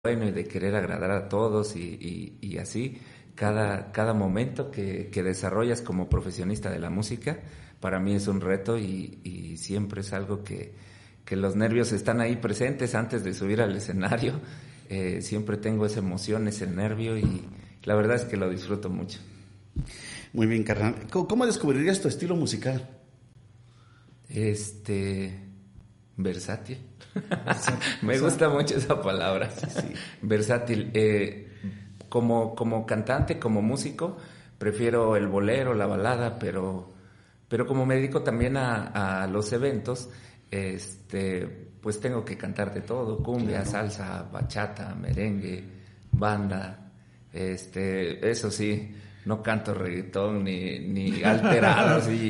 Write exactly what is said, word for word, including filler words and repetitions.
bueno y de querer agradar a todos y, y, y así, cada, cada momento que, que desarrollas como profesionista de la música, para mí es un reto y, y siempre es algo que, que los nervios están ahí presentes antes de subir al escenario. Eh, siempre tengo esa emoción, ese nervio y la verdad es que lo disfruto mucho. Muy bien, carnal. ¿Cómo, cómo descubrirías tu estilo musical? Este... versátil. Versátil. Me gusta mucho esa palabra. Sí, sí. Versátil. Eh, como, como cantante, como músico, prefiero el bolero, la balada, pero, pero como me dedico también a, a los eventos, este, pues tengo que cantar de todo: cumbia, Claro. salsa, bachata, merengue, banda. Este, eso sí, no canto reggaetón ni, ni alterados y